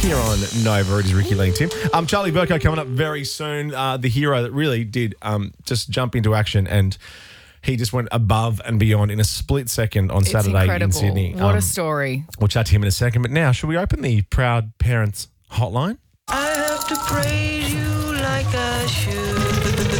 Here on Nova, it is Ricky Lee and Tim. Charlie Burko coming up very soon. The hero that really did just jump into action, and he just went above and beyond in a split second on Saturday incredible. in Sydney. What a story. We'll chat to him in a second. But now, should we open the Proud Parents hotline? I have to praise you like I should.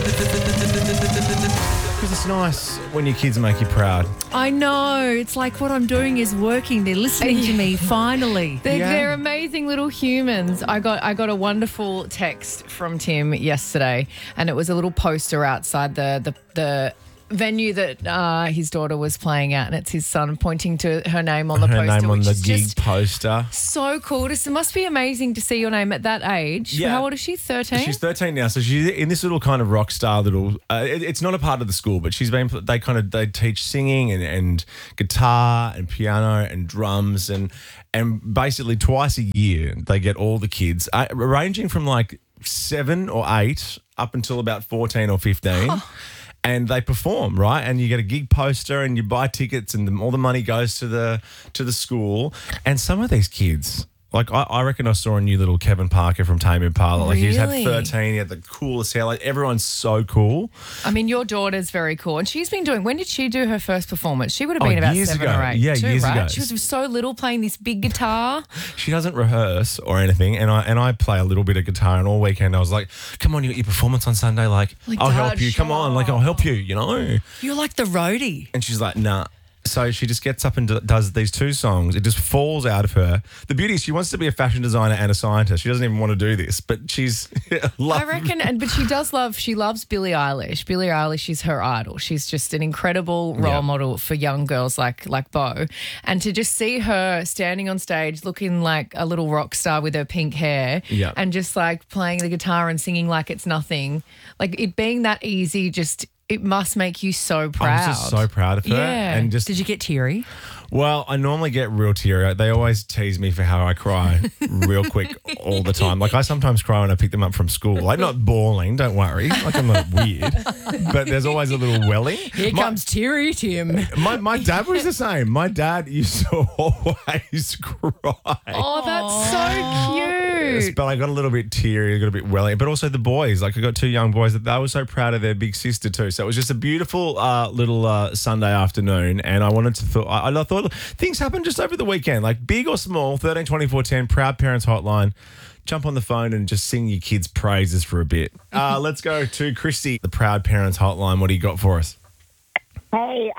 Because it's nice when your kids make you proud. I know. It's like what I'm doing is working. They're listening to me, finally. They're amazing little humans. I got a wonderful text from Tim yesterday, and it was a little poster outside the venue that his daughter was playing at, and it's his son pointing to her name on the poster. Her name on which the is gig just poster. so cool. It must be amazing to see your name at that age. Yeah. How old is she? 13? She's 13 now, so she's in this little kind of rock star little. It's not a part of the school, but they teach singing and guitar and piano and drums and basically twice a year they get all the kids, ranging from like 7 or 8 up until about 14 or 15. And they perform, right? And you get a gig poster and you buy tickets and all the money goes to the school. And some of these kids, like I reckon I saw a new little Kevin Parker from Tame Impala. Like he's had Really? 13, he had the coolest hair. Like everyone's so cool. I mean, your daughter's very cool. And she's been doing, when did she do her first performance? She would have been about years 7 ago. or 8 Yeah, too, years right? ago. She was so little playing this big guitar. She doesn't rehearse or anything. And I play a little bit of guitar, and all weekend I was like, come on, you got your performance on Sunday. Like I'll help Dad, you. Come on, like I'll help you, you know? You're like the roadie. And she's like, nah. So she just gets up and does these 2 songs. It just falls out of her. The beauty is she wants to be a fashion designer and a scientist. She doesn't even want to do this, but she's I reckon, but she loves Billie Eilish. Billie Eilish is her idol. She's just an incredible role model for young girls like Bo. And to just see her standing on stage looking like a little rock star with her pink hair and just like playing the guitar and singing like it's nothing, like it being that easy, just it must make you so proud. I'm just so proud of her. Yeah. And just Did you get teary? Well, I normally get real teary. They always tease me for how I cry real quick all the time. Like I sometimes cry when I pick them up from school. Like not bawling, don't worry. Like I'm not weird. But there's always a little welling. Here comes teary Tim. My dad was the same. My dad used to always cry. Oh, that's so cute. But I got a little bit teary, I got a bit welling. But also the boys, like I got 2 young boys that they were so proud of their big sister too. So it was just a beautiful little Sunday afternoon. And I wanted to I thought things happen just over the weekend, like big or small. 13 24 10, Proud Parents Hotline. Jump on the phone and just sing your kids' praises for a bit. Let's go to Christy, the Proud Parents Hotline. What do you got for us? Hey,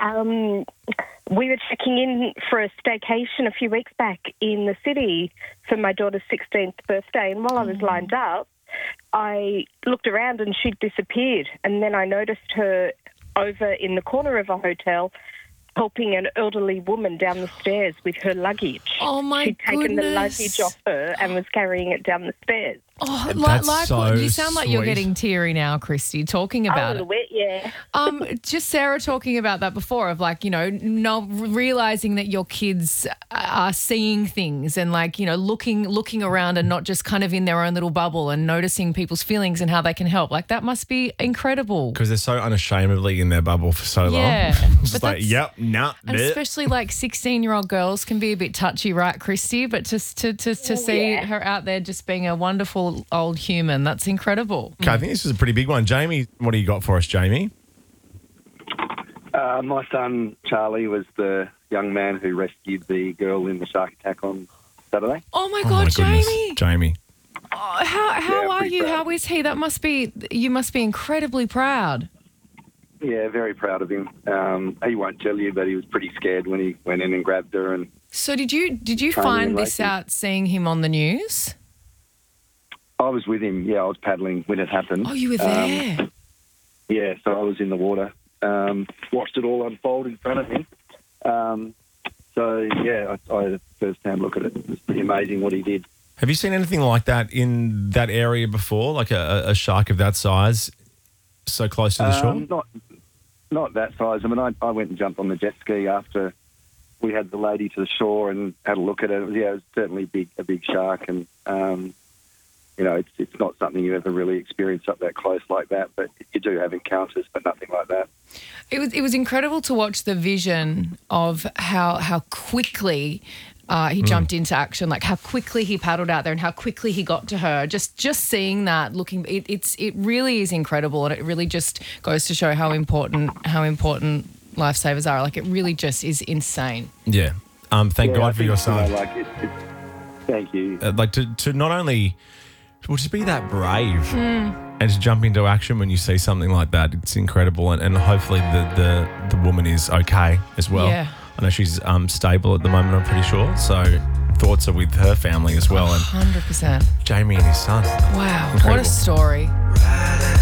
we were checking in for a staycation a few weeks back in the city for my daughter's 16th birthday, and while I was lined up, I looked around and she'd disappeared, and then I noticed her over in the corner of a hotel helping an elderly woman down the stairs with her luggage. Oh, my She'd taken the goodness. luggage off her and was carrying it down the stairs. Oh, That's so you sound like you're sweet. getting teary now, Christy, talking A about little it. bit, yeah. Just Sarah talking about that before of like, realizing that your kids are seeing things and like, looking around and not just kind of in their own little bubble and noticing people's feelings and how they can help. Like that must be incredible. Because they're so unashamedly in their bubble for so long. Yeah. Just But like, that's- yep, nah, And bleh. especially like 16-year-old girls can be a bit touchy, right, Christy? But just to see her out there just being a wonderful old human, that's incredible. Okay, I think this is a pretty big one. Jamie, what do you got for us, Jamie? My son, Charlie, was the young man who rescued the girl in the shark attack on Saturday. Oh my Oh God, my goodness. Jamie! Jamie. Oh, how Yeah, are pretty you? proud. How is he? You must be incredibly proud. Yeah, very proud of him. He won't tell you, but he was pretty scared when he went in and grabbed her. And So did you Training find and this racing. out seeing him on the news? I was with him. Yeah, I was paddling when it happened. Oh, you were there. Yeah, so I was in the water. Watched it all unfold in front of me. I had a first-hand look at it. It was pretty amazing what he did. Have you seen anything like that in that area before, like a shark of that size so close to the shore? Not that size. I mean, I went and jumped on the jet ski after we had the lady to the shore and had a look at it. It was certainly a big shark, and it's not something you ever really experience up that close like that. But you do have encounters, but nothing like that. It was incredible to watch the vision of how quickly he jumped into action, like how quickly he paddled out there and how quickly he got to her. Just seeing that, it really is incredible, and it really just goes to show how important lifesavers are. Like, it really just is insane. Yeah. Thank God for your son. Thank you. Like to not only to be that brave and to jump into action when you see something like that, it's incredible. And hopefully the woman is okay as well. Yeah. I know she's stable at the moment, I'm pretty sure. So thoughts are with her family as well. And 100%. Jamie and his son. Wow. Incredible. What a story.